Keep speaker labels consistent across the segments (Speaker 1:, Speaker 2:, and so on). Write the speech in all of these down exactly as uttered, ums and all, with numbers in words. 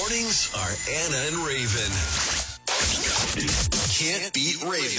Speaker 1: Mornings are Anna and Raven. Can't beat Raven.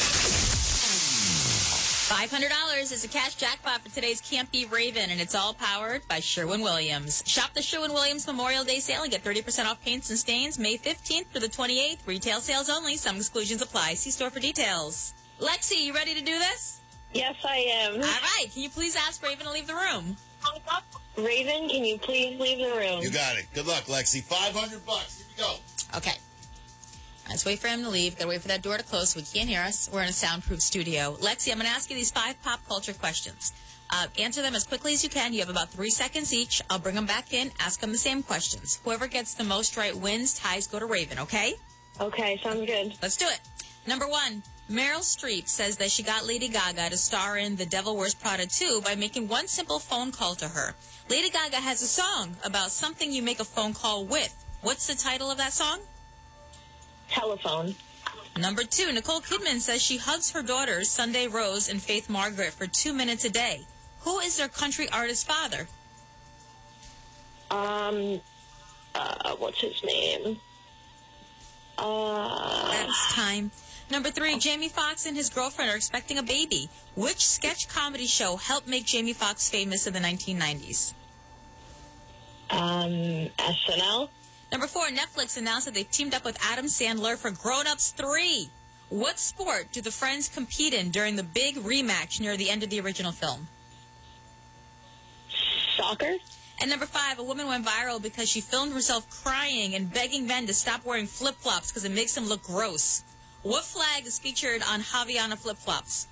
Speaker 2: five hundred dollars is a cash jackpot for today's Can't Beat Raven, and it's all powered by Sherwin-Williams. Shop the Sherwin-Williams Memorial Day sale and get thirty percent off paints and stains May fifteenth through the twenty-eighth. Retail sales only. Some exclusions apply. See store for details. Lexi, you ready to do this?
Speaker 3: Yes, I am.
Speaker 2: All right. Can you please ask Raven to leave the room?
Speaker 3: Raven, can you please leave the room?
Speaker 4: You got it. Good luck, Lexi. five hundred bucks. Here we go.
Speaker 2: Okay. Let's wait for him to leave. Gotta wait for that door to close so he can't hear us. We're in a soundproof studio. Lexi, I'm going to ask you these five pop culture questions. Uh, answer them as quickly as you can. You have about three seconds each. I'll bring them back in, ask them the same questions. Whoever gets the most right wins. Ties go to Raven, okay?
Speaker 3: Okay, sounds good.
Speaker 2: Let's do it. Number one, Meryl Streep says that she got Lady Gaga to star in The Devil Wears Prada two by making one simple phone call to her. Lady Gaga has a song about something you make a phone call with. What's the title of that song?
Speaker 3: Telephone.
Speaker 2: Number two, Nicole Kidman says she hugs her daughters, Sunday Rose and Faith Margaret, for two minutes a day. Who is their country artist father?
Speaker 3: Um, uh, what's his name? Uh...
Speaker 2: That's time. Number three, Jamie Foxx and his girlfriend are expecting a baby. Which sketch comedy show helped make Jamie Foxx famous in the nineteen nineties?
Speaker 3: Um, S N L?
Speaker 2: Number four, Netflix announced that they've teamed up with Adam Sandler for Grown Ups three. What sport do the friends compete in during the big rematch near the end of the original film?
Speaker 3: Soccer?
Speaker 2: And number five, a woman went viral because she filmed herself crying and begging men to stop wearing flip-flops because it makes them look gross. What flag is featured on Havaiana flip-flops?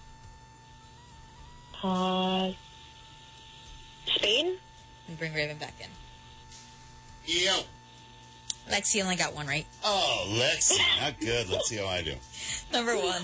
Speaker 3: Uh, Spain?
Speaker 2: Let me bring Raven back in.
Speaker 4: Yo.
Speaker 2: Lexi only got one right.
Speaker 4: Oh, Lexi. Not good. Let's see how I do.
Speaker 2: Number one.